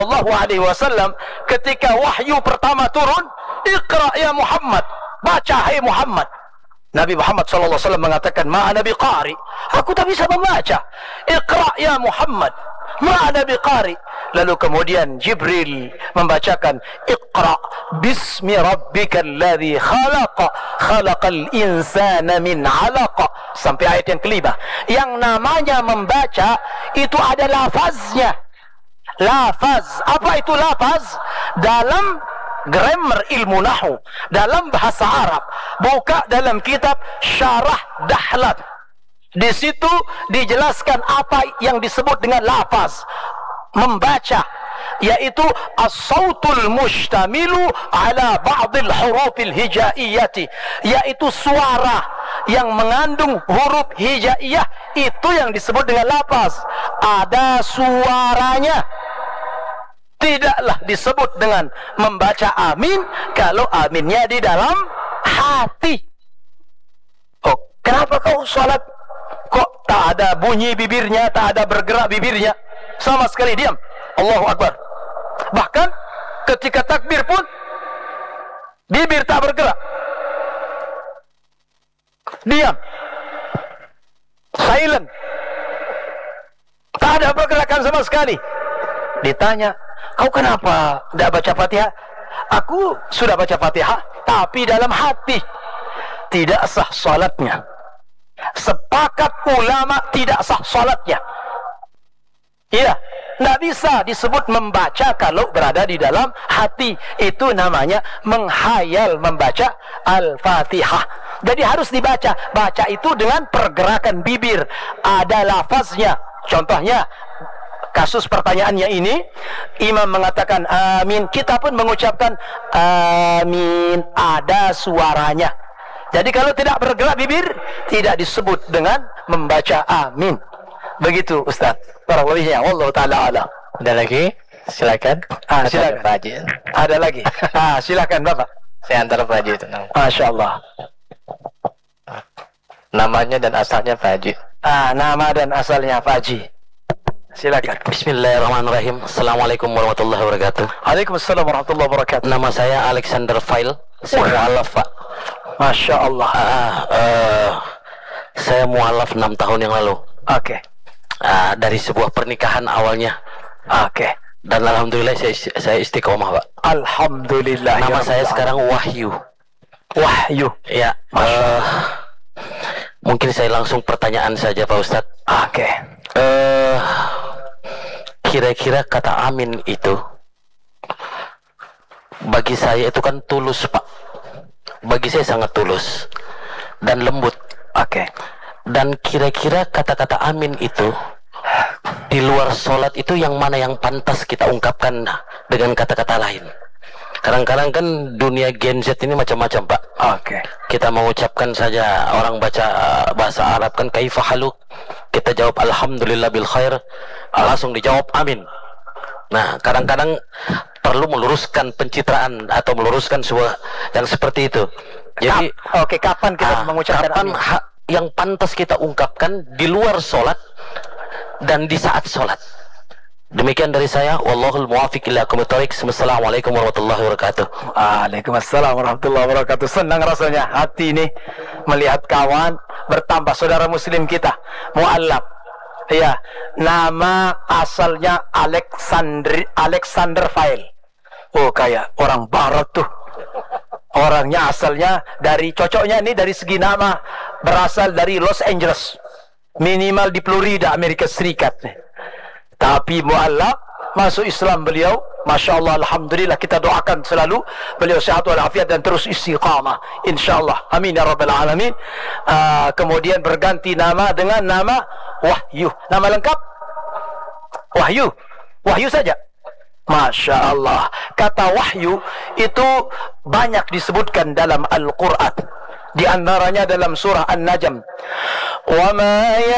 Sallallahu Alaihi Wasallam ketika wahyu pertama turun, Iqra ya Muhammad, baca hai Muhammad. Nabi Muhammad sallallahu alaihi wasallam mengatakan, "Ma'ana biqari." Aku tak bisa membaca. Iqra ya Muhammad, ma'ana biqari. Lalu kemudian Jibril membacakan, "Iqra bismi rabbikal ladzi khalaq, khalaqal insana min 'alaq." Sampai ayat yang kelima. Yang namanya membaca itu ada lafaznya. Lafaz. Apa itu lafaz? Dalam grammar ilmu nahu, dalam bahasa Arab, buka dalam kitab Syarah Dahlat. Di situ dijelaskan apa yang disebut dengan lafaz, membaca, yaitu as-sautul mustamilu ala ba'dil hurufil hijaiyati, yaitu suara yang mengandung huruf hijaiyah, itu yang disebut dengan lafaz. Ada suaranya. Tidaklah disebut dengan membaca amin kalau aminnya di dalam hati. Oh, kenapa kau sholat kok tak ada bunyi bibirnya, tak ada bergerak bibirnya, sama sekali diam? Allahu Akbar. Bahkan ketika takbir pun bibir tak bergerak, diam, silent, tak ada pergerakan sama sekali. Ditanya, "Kau kenapa tidak baca Fatihah?" "Aku sudah baca Fatihah, tapi dalam hati." Tidak sah salatnya. Sepakat ulama tidak sah salatnya. Iya, tidak bisa disebut membaca kalau berada di dalam hati. Itu namanya menghayal membaca Al-Fatihah. Jadi harus dibaca. Baca itu dengan pergerakan bibir, ada lafaznya. Contohnya, kasus pertanyaannya ini, imam mengatakan amin, kita pun mengucapkan amin, ada suaranya. Jadi kalau tidak bergerak bibir, tidak disebut dengan membaca amin. Begitu Ustaz. Barangkali wallahu taala alam. Ada lagi? Silakan. Silakan Pak Haji. Ada lagi? Silakan Bapak. Saya antar Pak Haji itu. Masya Allah. Namanya dan asalnya Pak Haji. Nama dan asalnya Pak Haji. Silakan. Bismillahirrahmanirrahim. Assalamualaikum warahmatullahi wabarakatuh. Waalaikumsalam warahmatullahi wabarakatuh. Nama saya Alexander Fail. Saya mualaf, Pak. Masya Allah. Saya mualaf 6 tahun yang lalu. Oke. Dari sebuah pernikahan awalnya. Oke. Dan alhamdulillah saya istiqomah, Pak. Alhamdulillah. Nama saya sekarang Wahyu. Wahyu. Ya. Mungkin saya langsung pertanyaan saja, Pak Ustadz. Oke. Kira-kira kata amin itu bagi saya itu kan tulus, Pak. Bagi saya sangat tulus dan lembut. Oke. Dan kira-kira kata-kata amin itu di luar sholat itu yang mana yang pantas kita ungkapkan dengan kata-kata lain? Kadang-kadang kan dunia Gen Z ini macam-macam, Pak. Oke. Kita mengucapkan saja, orang baca bahasa Arab kan kaifa haluk, kita jawab alhamdulillah bil khair, langsung dijawab amin. Nah, kadang-kadang perlu meluruskan pencitraan atau meluruskan sebuah yang seperti itu. Jadi, kapan kita mengucapkan amin? Yang pantas kita ungkapkan di luar sholat dan di saat sholat. Demikian dari saya. Wallahul muwaffiq ila aqwamit thoriq. Assalamualaikum warahmatullahi wabarakatuh. Waalaikumsalam warahmatullahi wabarakatuh. Senang rasanya hati ini melihat kawan bertambah, saudara muslim kita muallaf. Ya, nama asalnya Alexander Fail. Oh, kayak orang barat tuh. Orangnya asalnya dari, cocoknya ini dari segi nama berasal dari Los Angeles. Minimal di Florida, Amerika Serikat. Tapi muallaf masuk Islam beliau, Masya Allah, alhamdulillah, kita doakan selalu beliau sehat walafiat dan terus istiqamah, insyaAllah, amin ya rabbal alamin. Kemudian berganti nama dengan nama Wahyu. Nama lengkap Wahyu, Wahyu saja. Masya Allah. Kata wahyu itu banyak disebutkan dalam Al-Quran. Di antaranya dalam surah An-Najm. Wa ma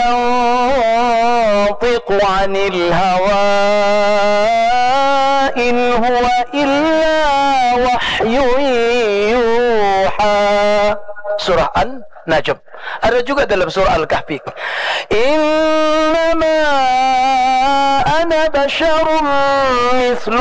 yantiqu 'anil hawa in huwa illa wahyun yuha. Surah An-Najm. Ada juga dalam surah Al-Kahfi. Innama ana basharun